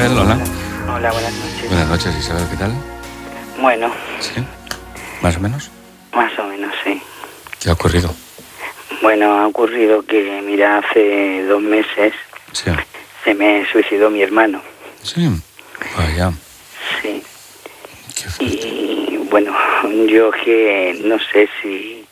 Isabel, hola. Hola, buenas noches. Buenas noches, Isabel, ¿qué tal? Bueno. ¿Sí? ¿Más o menos? Más o menos, sí. ¿Qué ha ocurrido? Bueno, ha ocurrido que, mira, hace 2 meses Sí. se me suicidó mi hermano. Sí. Vaya. Sí. Qué fuerte. Y bueno, yo que no sé si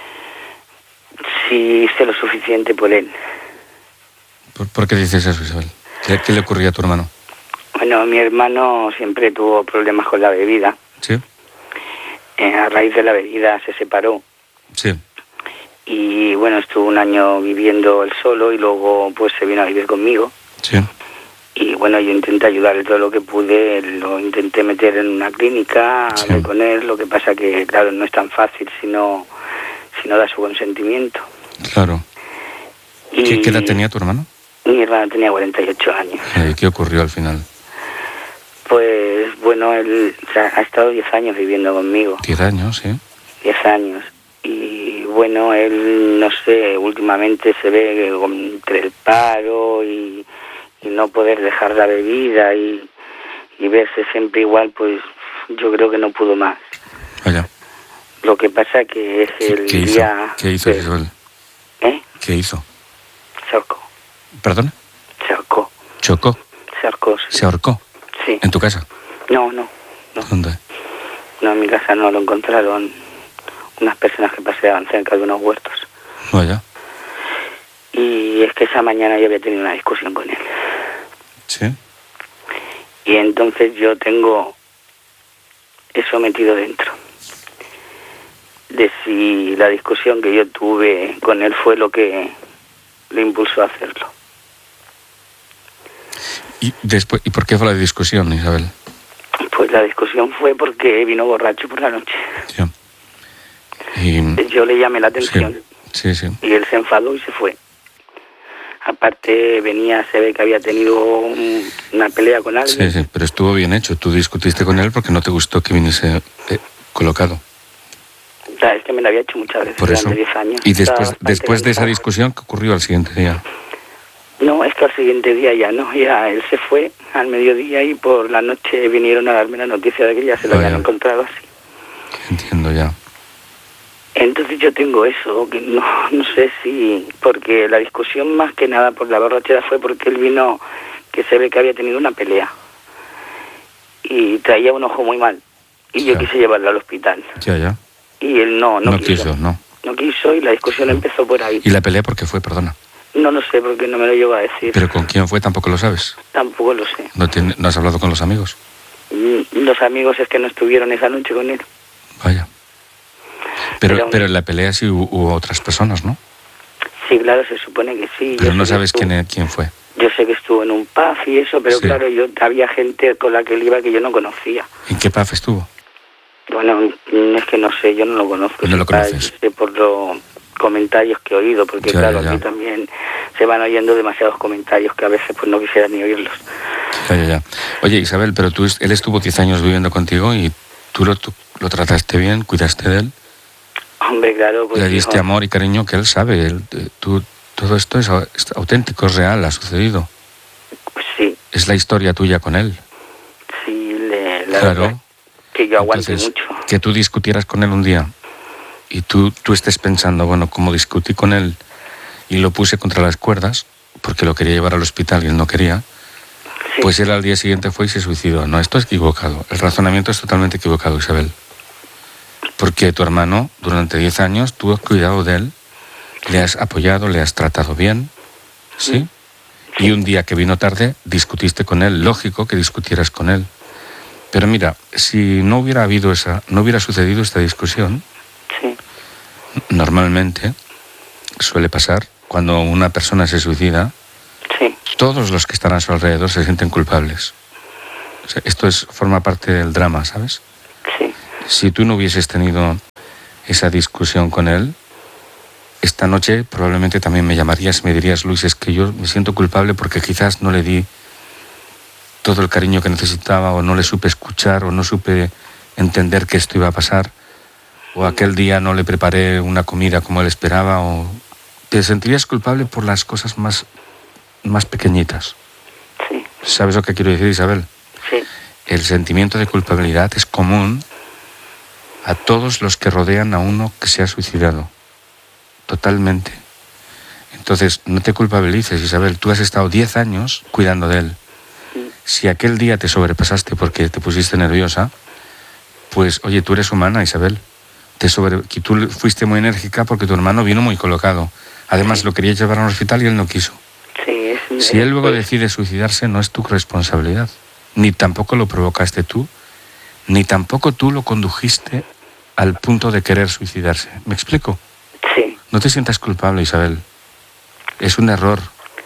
hice lo suficiente por él. ¿Por qué dices eso, Isabel? ¿Qué le ocurría a tu hermano? Bueno, mi hermano siempre tuvo problemas con la bebida. Sí. A raíz de la bebida se separó. Sí. Y bueno, estuvo 1 año viviendo él solo y luego pues se vino a vivir conmigo. Sí. Y bueno, yo intenté ayudarle todo lo que pude, lo intenté meter en una clínica, Sí. hablé con él, lo que pasa que, claro, no es tan fácil si no da su consentimiento. Claro. Y ¿Qué edad tenía tu hermano? mi hermano tenía 48 años. ¿Y qué ocurrió al final? Pues bueno, él ha estado 10 años viviendo conmigo. 10 años, sí. 10 años. Y bueno, él, no sé, últimamente se ve entre el paro y no poder dejar la bebida y verse siempre igual, pues yo creo que no pudo más. Vaya. Lo que pasa que es el ¿Qué hizo? día... ¿Qué hizo, Isabel? ¿Eh? ¿Qué hizo? Se ahorcó. ¿Perdona? Se ahorcó. ¿Chocó? Se ahorcó. ¿Se ahorcó? Sí. ¿En tu casa? No. ¿Dónde? No, en mi casa no, lo encontraron unas personas que paseaban cerca de unos huertos. Vaya. Y es que esa mañana yo había tenido una discusión con él. Sí. Y entonces yo tengo eso metido dentro. De si la discusión que yo tuve con él fue lo que le impulsó a hacerlo. ¿Y después, por qué fue la discusión, Isabel? Pues la discusión fue porque vino borracho por la noche. Sí. Y... Yo le llamé la atención. Sí. Y él se enfadó y se fue. Aparte se ve que había tenido una pelea con alguien. Sí, pero estuvo bien hecho. Tú discutiste con él porque no te gustó que viniese colocado. Claro, es que me lo había hecho muchas veces Por eso. durante 10 años. Y después de esa discusión, ¿qué ocurrió al siguiente día? No, es que al siguiente día ya él se fue al mediodía y por la noche vinieron a darme la noticia de que ya se lo habían encontrado así. Entiendo ya. Entonces yo tengo eso, que no sé si... Porque la discusión más que nada por la borrachera fue porque él vino, que se ve que había tenido una pelea. Y traía un ojo muy mal. Y yo quise llevarlo al hospital. Ya. Y él no quiso. No quiso y la discusión empezó por ahí. ¿Y la pelea por qué fue, perdona? No lo sé porque no me lo llegó a decir. ¿Pero con quién fue? ¿Tampoco lo sabes? Tampoco lo sé. ¿No has hablado con los amigos? Los amigos es que no estuvieron esa noche con él. Vaya. Pero en la pelea sí hubo otras personas, ¿no? Sí, claro, se supone que sí. Pero no sabes quién fue. Yo sé que estuvo en un pub y eso, pero claro, había gente con la que él iba que yo no conocía. ¿En qué pub estuvo? Bueno, es que no sé, yo no lo conozco. ¿No lo conoces? Sé por los comentarios que he oído, porque aquí también se van oyendo demasiados comentarios que a veces pues no quisiera ni oírlos. Ya. Oye, Isabel, pero él estuvo 10 años viviendo contigo y tú lo trataste bien, cuidaste de él. Hombre, claro. Pues le diste amor y cariño que él sabe. Todo esto es auténtico, es real, ha sucedido. Pues sí. Es la historia tuya con él. Sí, claro. Que yo aguante mucho. Que tú discutieras con él un día y tú estés pensando, bueno, como discutí con él y lo puse contra las cuerdas porque lo quería llevar al hospital y él no quería, pues él al día siguiente fue y se suicidó. No, esto es equivocado. El razonamiento es totalmente equivocado, Isabel. Porque tu hermano, durante 10 años, tú has cuidado de él, le has apoyado, le has tratado bien, ¿sí? Y un día que vino tarde, discutiste con él. Lógico que discutieras con él. Pero mira, si no hubiera sucedido esta discusión, normalmente suele pasar, cuando una persona se suicida, todos los que están a su alrededor se sienten culpables. O sea, esto forma parte del drama, ¿sabes? Si tú no hubieses tenido esa discusión con él, esta noche probablemente también me llamarías y me dirías, Luis, es que yo me siento culpable porque quizás no le di todo el cariño que necesitaba, o no le supe escuchar, o no supe entender que esto iba a pasar, o aquel día no le preparé una comida como él esperaba, o te sentirías culpable por las cosas más pequeñitas. ¿Sabes lo que quiero decir, Isabel? Sí. El sentimiento de culpabilidad es común a todos los que rodean a uno que se ha suicidado. Totalmente. Entonces, no te culpabilices, Isabel. Tú has estado 10 años cuidando de él. Si aquel día te sobrepasaste porque te pusiste nerviosa, pues, oye, tú eres humana, Isabel. Tú fuiste muy enérgica porque tu hermano vino muy colocado. Además, lo quería llevar a un hospital y él no quiso. Sí, si él luego decide suicidarse, no es tu responsabilidad. Ni tampoco lo provocaste tú, ni tampoco tú lo condujiste al punto de querer suicidarse. ¿Me explico? Sí. No te sientas culpable, Isabel. Es un error.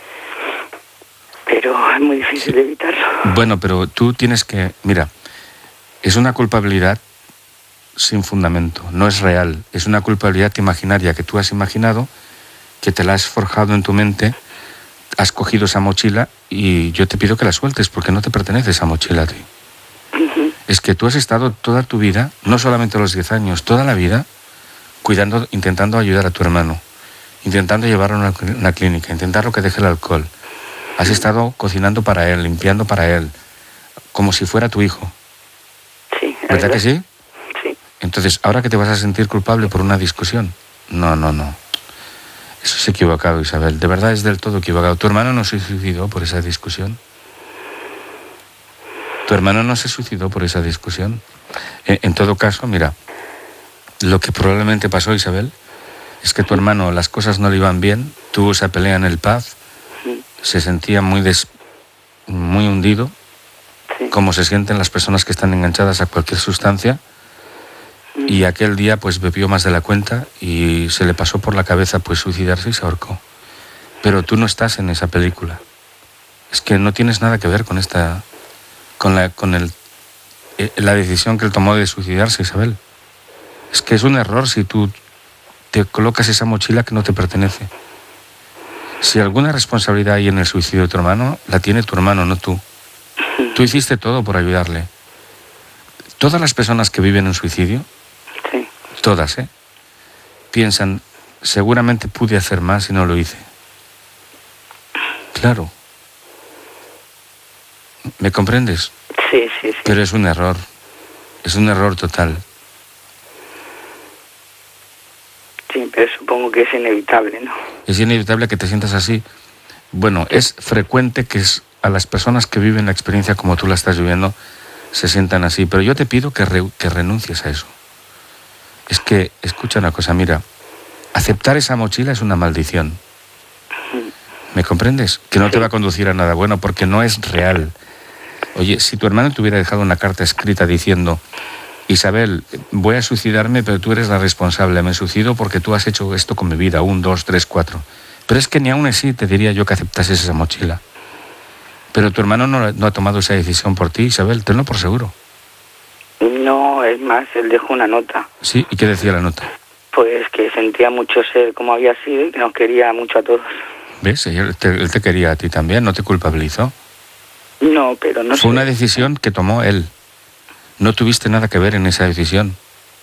Pero es muy difícil evitarlo. Bueno, pero tú tienes que... Mira, es una culpabilidad sin fundamento, no es real. Es una culpabilidad imaginaria que tú has imaginado, que te la has forjado en tu mente, has cogido esa mochila y yo te pido que la sueltes porque no te pertenece esa mochila a ti. Es que tú has estado toda tu vida, no solamente los 10 años, toda la vida, cuidando, intentando ayudar a tu hermano, intentando llevarlo a una clínica, intentando que deje el alcohol. Has estado cocinando para él, limpiando para él, como si fuera tu hijo. Sí. ¿Verdad que sí? Sí. Entonces, ¿ahora que te vas a sentir culpable por una discusión? No. Eso es equivocado, Isabel. De verdad es del todo equivocado. ¿Tu hermano no se suicidó por esa discusión? ¿Tu hermano no se suicidó por esa discusión? En todo caso, mira, lo que probablemente pasó, Isabel, es que tu hermano, las cosas no le iban bien, tuvo esa pelea en el pub, se sentía muy hundido, como se sienten las personas que están enganchadas a cualquier sustancia, y aquel día pues bebió más de la cuenta y se le pasó por la cabeza pues suicidarse y se ahorcó. Pero tú no estás en esa película. Es que no tienes nada que ver con la decisión que él tomó de suicidarse, Isabel. Es que es un error si tú te colocas esa mochila que no te pertenece. Si alguna responsabilidad hay en el suicidio de tu hermano, la tiene tu hermano, no tú. Tú hiciste todo por ayudarle. Todas las personas que viven en suicidio, todas, piensan, seguramente pude hacer más y no lo hice. Claro. ¿Me comprendes? Sí. Pero es un error total. Sí, pero supongo que es inevitable, ¿no? Es inevitable que te sientas así. Bueno, es frecuente que a las personas que viven la experiencia como tú la estás viviendo se sientan así, pero yo te pido que renuncies a eso. Es que, escucha una cosa, mira, aceptar esa mochila es una maldición. ¿Me comprendes? Que no te va a conducir a nada bueno porque no es real. Oye, si tu hermano te hubiera dejado una carta escrita diciendo: Isabel, voy a suicidarme, pero tú eres la responsable, me suicido porque tú has hecho esto con mi vida, 1, 2, 3, 4. Pero es que ni aún así te diría yo que aceptases esa mochila. Pero tu hermano no ha tomado esa decisión por ti, Isabel, tenlo por seguro. No, es más, él dejó una nota. Sí, ¿y qué decía la nota? Pues que sentía mucho ser como había sido y que nos quería mucho a todos. ¿Ves? Él te quería a ti también, no te culpabilizó. No, pero no sé. Fue una decisión que tomó él. No tuviste nada que ver en esa decisión.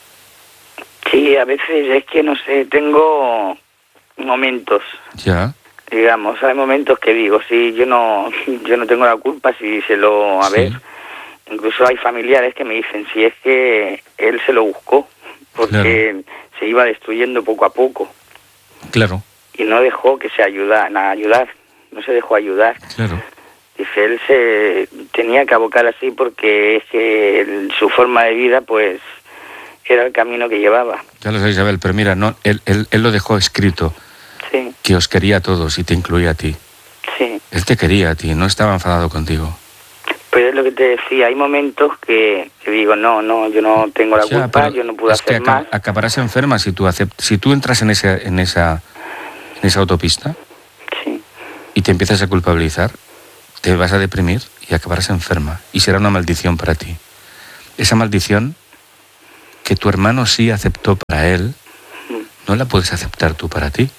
Sí, a veces es que, no sé, tengo momentos. Ya. Digamos, hay momentos que digo, sí, yo no tengo la culpa, si se lo... A ver, incluso hay familiares que me dicen, si es que él se lo buscó, porque se iba destruyendo poco a poco. Claro. Y no dejó que se ayudar, no se dejó ayudar. Claro. Dice, él se tenía que abocar así porque es que su forma de vida, pues, era el camino que llevaba. Ya lo sé, Isabel, pero mira, no, él lo dejó escrito. Sí. Que os quería a todos y te incluía a ti. Sí. Él te quería a ti, no estaba enfadado contigo. Pero es lo que te decía, hay momentos que digo, no, yo no tengo la culpa, yo no puedo hacer más. Acabarás enferma si tú entras en esa autopista. Sí. Y te empiezas a culpabilizar, te vas a deprimir y acabarás enferma. Y será una maldición para ti. Esa maldición que tu hermano sí aceptó para él, no la puedes aceptar tú para ti.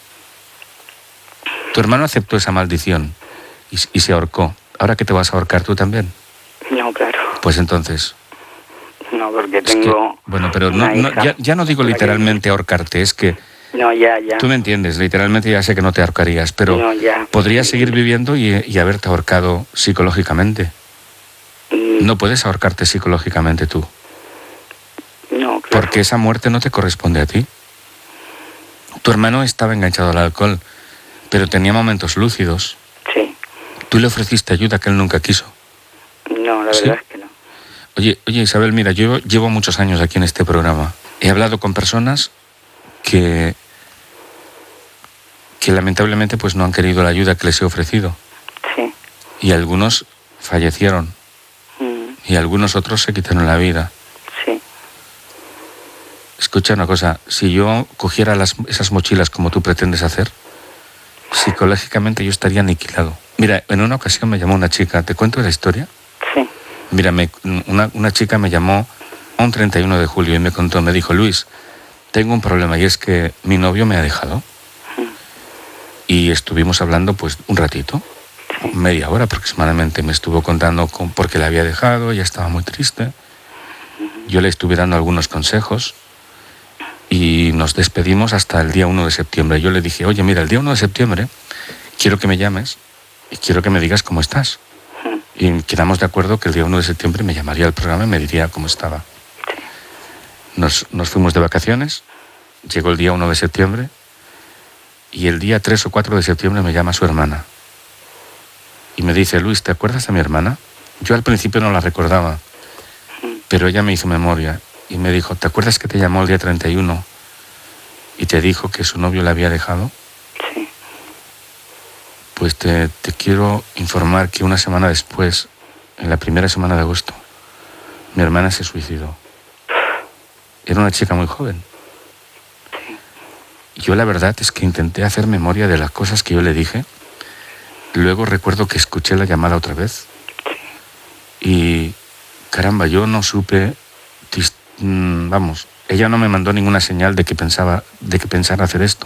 Tu hermano aceptó esa maldición y se ahorcó. ¿Ahora que te vas a ahorcar tú también? No, claro. Pues entonces... No, porque tengo... bueno, pero ya no digo literalmente ahorcarte, es que No, ya. Tú me entiendes, literalmente ya sé que no te ahorcarías, pero No, ya. podrías seguir viviendo y haberte ahorcado psicológicamente. No puedes ahorcarte psicológicamente tú. No, claro. Porque esa muerte no te corresponde a ti. Tu hermano estaba enganchado al alcohol, pero tenía momentos lúcidos. Sí. Tú le ofreciste ayuda que él nunca quiso. No, la ¿Sí? verdad es que no. Oye, Isabel, mira, yo llevo muchos años aquí en este programa. He hablado con personas que lamentablemente pues no han querido la ayuda que les he ofrecido. Sí. Y algunos fallecieron. Y algunos otros se quitaron la vida. Sí. Escucha una cosa, si yo cogiera esas mochilas como tú pretendes hacer, psicológicamente yo estaría aniquilado. Mira, en una ocasión me llamó una chica, ¿te cuento la historia? Sí. Mira, una chica me llamó un 31 de julio y me dijo, Luis, tengo un problema y es que mi novio me ha dejado. Y estuvimos hablando pues un ratito, media hora aproximadamente, me estuvo contando por qué la había dejado, ella estaba muy triste. Yo le estuve dando algunos consejos y nos despedimos hasta el día 1 de septiembre. Yo le dije, oye, mira, el día 1 de septiembre quiero que me llames y quiero que me digas cómo estás. Y quedamos de acuerdo que el día 1 de septiembre me llamaría al programa y me diría cómo estaba. Nos fuimos de vacaciones, llegó el día 1 de septiembre y el día 3 o 4 de septiembre me llama su hermana. Y me dice, Luis, ¿te acuerdas de mi hermana? Yo al principio no la recordaba, pero ella me hizo memoria y me dijo, ¿te acuerdas que te llamó el día 31 y te dijo que su novio la había dejado? Sí. Pues te quiero informar que una semana después, en la primera semana de agosto, mi hermana se suicidó. Era una chica muy joven. Yo la verdad es que intenté hacer memoria de las cosas que yo le dije. Luego recuerdo que escuché la llamada otra vez. Y caramba, yo no supe, vamos, ella no me mandó ninguna señal de que pensara hacer esto.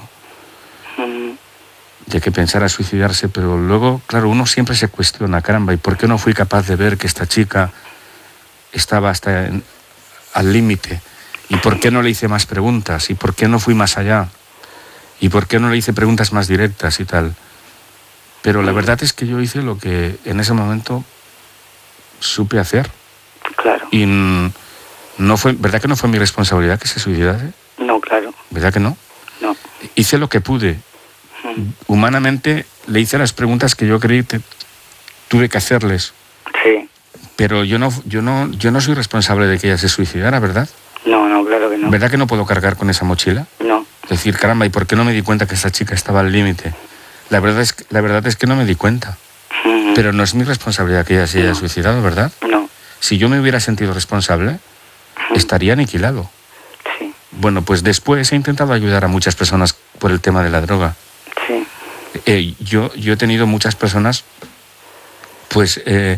De que pensara suicidarse, pero luego, claro, uno siempre se cuestiona, caramba, ¿y por qué no fui capaz de ver que esta chica estaba hasta al límite? ¿Y por qué no le hice más preguntas? ¿Y por qué no fui más allá? ¿Y por qué no le hice preguntas más directas y tal? Pero la verdad es que yo hice lo que en ese momento supe hacer. Claro. Y ¿verdad que no fue mi responsabilidad que se suicidase? No, claro. ¿Verdad que no? No. Hice lo que pude. Humanamente le hice las preguntas que yo creí que tuve que hacerles. Sí. Pero yo no soy responsable de que ella se suicidara, ¿verdad? No, claro que no. ¿Verdad que no puedo cargar con esa mochila? No. Decir, caramba, ¿y por qué no me di cuenta que esta chica estaba al límite? La verdad es que no me di cuenta. Pero no es mi responsabilidad que ella se haya suicidado, ¿verdad? No. Si yo me hubiera sentido responsable, estaría aniquilado. Sí. Bueno, pues después he intentado ayudar a muchas personas por el tema de la droga. Sí. Yo he tenido muchas personas pues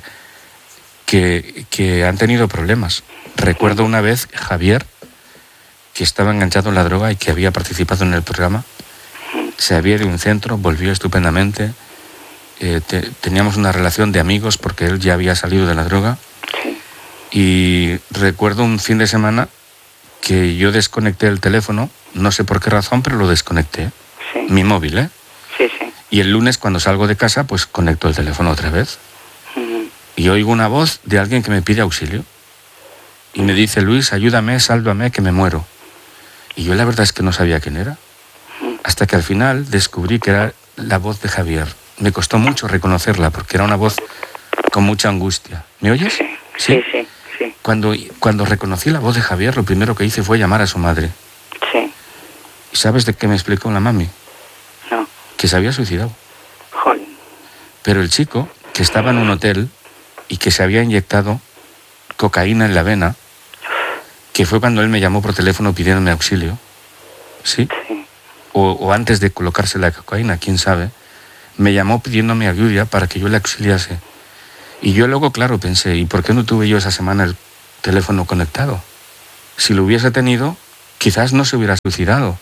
que han tenido problemas. Recuerdo una vez Javier, que estaba enganchado en la droga y que había participado en el programa. Se había ido a un centro, volvió estupendamente. Teníamos una relación de amigos porque él ya había salido de la droga. Sí. Y recuerdo un fin de semana que yo desconecté el teléfono, no sé por qué razón, pero lo desconecté. Sí. Mi móvil, ¿eh? Sí, sí. Y el lunes cuando salgo de casa, pues conecto el teléfono otra vez. Y oigo una voz de alguien que me pide auxilio. Y me dice, Luis, ayúdame, sálvame, que me muero. Y yo la verdad es que no sabía quién era. Hasta que al final descubrí que era la voz de Javier. Me costó mucho reconocerla porque era una voz con mucha angustia. ¿Me oyes? Sí. Cuando reconocí la voz de Javier, lo primero que hice fue llamar a su madre. Sí. ¿Y sabes de qué me explicó la mami? No. Que se había suicidado. Joder. Pero el chico, que estaba en un hotel y que se había inyectado cocaína en la vena, que fue cuando él me llamó por teléfono pidiéndome auxilio, ¿sí? Sí. O antes de colocarse la cocaína, quién sabe, me llamó pidiéndome ayuda para que yo le auxiliase. Y yo luego, claro, pensé, ¿y por qué no tuve yo esa semana el teléfono conectado? Si lo hubiese tenido, quizás no se hubiera suicidado.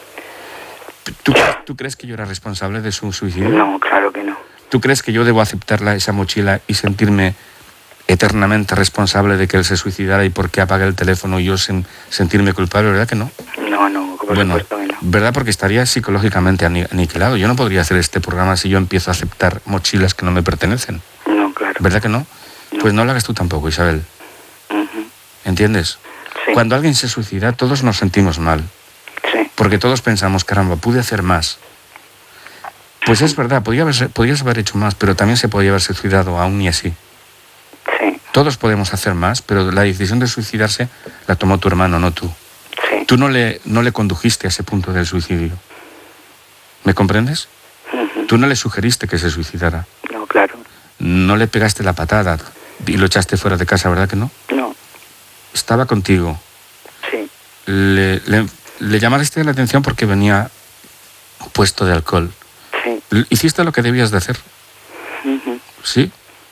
¿Tú crees que yo era responsable de su suicidio? No, claro que no. ¿Tú crees que yo debo aceptarla esa mochila y sentirme eternamente responsable de que él se suicidara y porque apague el teléfono y yo sentirme culpable? ¿Verdad que no? No, por supuesto que no. ¿Verdad? Porque estaría psicológicamente aniquilado. Yo no podría hacer este programa si yo empiezo a aceptar mochilas que no me pertenecen. No, claro. ¿Verdad que no? Pues no lo hagas tú tampoco, Isabel. ¿Entiendes? Sí. Cuando alguien se suicida, todos nos sentimos mal. Sí. Porque todos pensamos, caramba, pude hacer más. Pues es verdad, podías haber hecho más, pero también se podía haber suicidado aún y así. Sí. Todos podemos hacer más, pero la decisión de suicidarse la tomó tu hermano, no tú. Sí. Tú no le condujiste a ese punto del suicidio. ¿Me comprendes? Tú no le sugeriste que se suicidara. No, claro. No le pegaste la patada y lo echaste fuera de casa, ¿verdad que no? No. Estaba contigo. Sí. Le llamaste la atención porque venía puesto de alcohol. Sí. ¿Hiciste lo que debías de hacer? ¿Sí?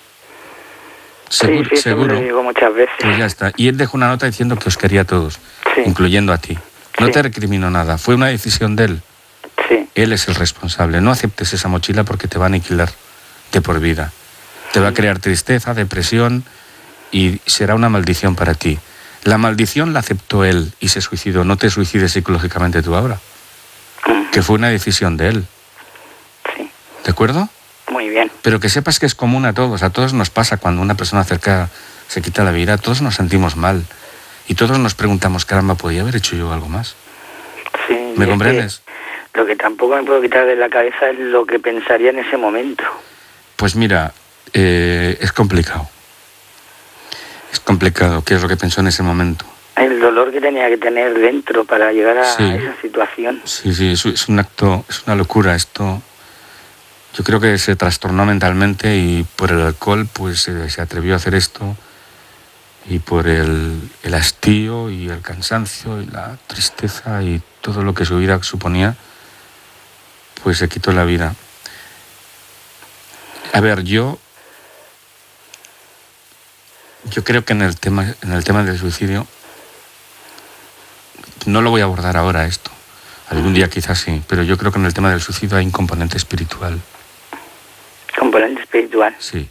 Sí, Seguro. Eso me lo digo muchas veces. Pues ya está. Y él dejó una nota diciendo que os quería a todos, Sí. incluyendo a ti. No Sí. te recriminó nada. Fue una decisión de él. Sí. Él es el responsable. No aceptes esa mochila porque te va a aniquilar de por vida. Te va a crear tristeza, depresión y será una maldición para ti. La maldición la aceptó él y se suicidó. No te suicides psicológicamente tú ahora. Que fue una decisión de él. Sí. ¿De acuerdo? Muy bien. Pero que sepas que es común a todos nos pasa cuando una persona cerca se quita la vida, todos nos sentimos mal y todos nos preguntamos, caramba, ¿podría haber hecho yo algo más? Sí. ¿Me comprendes? Lo que tampoco me puedo quitar de la cabeza es lo que pensaría en ese momento. Pues mira, es complicado. Es complicado, ¿qué es lo que pensó en ese momento? El dolor que tenía que tener dentro para llegar a Sí. esa situación. Sí, es un acto, es una locura esto. Yo creo que se trastornó mentalmente y por el alcohol pues se atrevió a hacer esto y por el hastío y el cansancio y la tristeza y todo lo que su vida suponía, pues se quitó la vida. A ver, yo creo que en el tema del suicidio no lo voy a abordar ahora esto. Algún día quizás sí, pero yo creo que en el tema del suicidio hay un componente espiritual. Componente espiritual. Sí.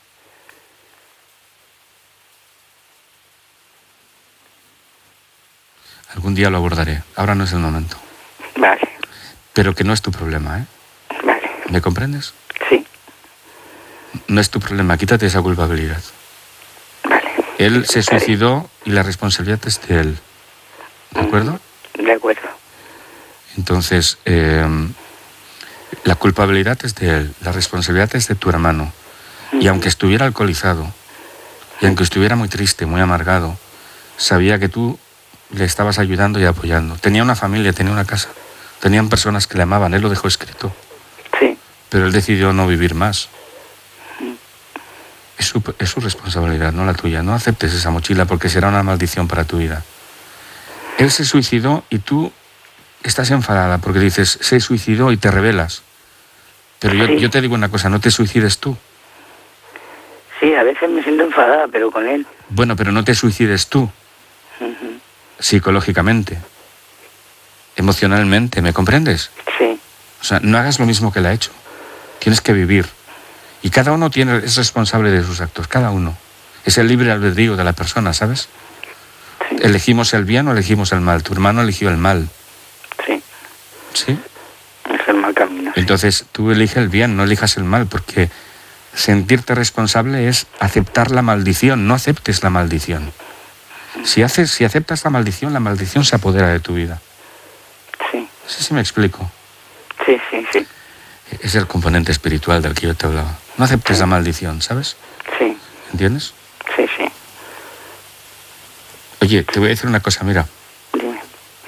Algún día lo abordaré. Ahora no es el momento. Vale. Pero que no es tu problema, ¿eh? Vale. ¿Me comprendes? Sí. No es tu problema. Quítate esa culpabilidad. Vale. Él se suicidó y la responsabilidad es de él. ¿De acuerdo? De acuerdo. Entonces, la culpabilidad es de él. La responsabilidad es de tu hermano. Y aunque estuviera alcoholizado, y aunque estuviera muy triste, muy amargado, sabía que tú le estabas ayudando y apoyando. Tenía una familia, tenía una casa. Tenían personas que le amaban. Él lo dejó escrito. Sí. Pero él decidió no vivir más. Es su responsabilidad, no la tuya. No aceptes esa mochila porque será una maldición para tu vida. Él se suicidó y tú estás enfadada porque dices, se suicidó y te rebelas. Pero Sí. yo te digo una cosa, no te suicides tú. Sí, a veces me siento enfadada, pero con él. Bueno, pero no te suicides tú, psicológicamente, emocionalmente, ¿me comprendes? Sí. O sea, no hagas lo mismo que él ha hecho. Tienes que vivir. Y cada uno es responsable de sus actos, cada uno. Es el libre albedrío de la persona, ¿sabes? Sí. Elegimos el bien o elegimos el mal. Tu hermano eligió el mal, Sí. ¿sí? Es el mal camino. Sí. Entonces tú eliges el bien, no elijas el mal, porque sentirte responsable es aceptar la maldición. No aceptes la maldición. Si aceptas la maldición se apodera de tu vida. Sí. No sé si me explico. Sí, sí, sí. Es el componente espiritual del que yo te hablaba. No aceptes la maldición, ¿sabes? Sí. ¿Entiendes? Sí, sí. Oye, te voy a decir una cosa, mira. Dime.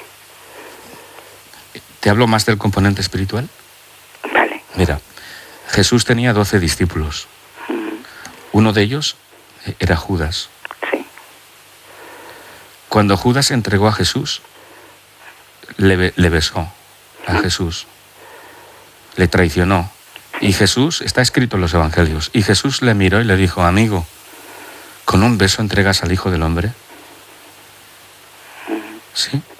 ¿Te hablo más del componente espiritual? Vale. Mira, Jesús tenía 12 discípulos. Uno de ellos era Judas. Sí. Cuando Judas entregó a Jesús, le besó a Jesús. Le traicionó. Y Jesús, está escrito en los evangelios, y Jesús le miró y le dijo, amigo, ¿con un beso entregas al Hijo del Hombre? ¿Sí?